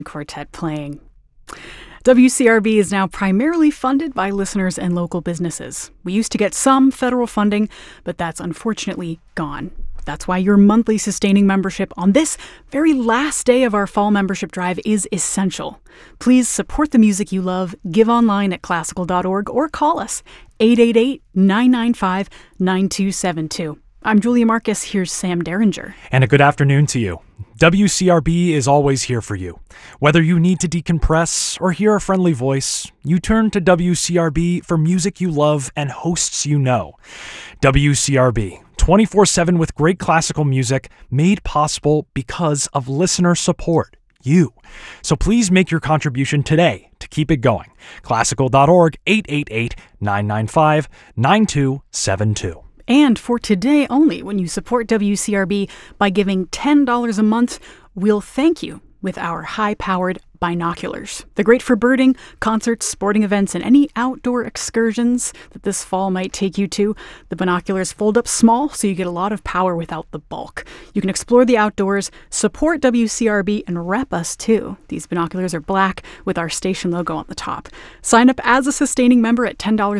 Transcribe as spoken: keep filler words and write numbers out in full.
quartet playing. W C R B is now primarily funded by listeners and local businesses. We used to get some federal funding, but that's unfortunately gone. That's why your monthly sustaining membership on this very last day of our fall membership drive is essential. Please support the music you love, give online at classical dot org, or call us eight eight eight, nine nine five, nine two seven two. I'm Julia Marcus. Here's Sam Derringer. And a good afternoon to you. W C R B is always here for you. Whether you need to decompress or hear a friendly voice, you turn to W C R B for music you love and hosts you know. W C R B, twenty-four seven with great classical music made possible because of listener support. You. So please make your contribution today to keep it going. classical dot org, eight eight eight, nine nine five, nine two seven two. And for today only, when you support W C R B by giving ten dollars a month, we'll thank you with our high-powered binoculars. They're great for birding, concerts, sporting events, and any outdoor excursions that this fall might take you to. The binoculars fold up small, so you get a lot of power without the bulk. You can explore the outdoors, support W C R B, and rep us too. These binoculars are black with our station logo on the top. Sign up as a sustaining member at ten dollars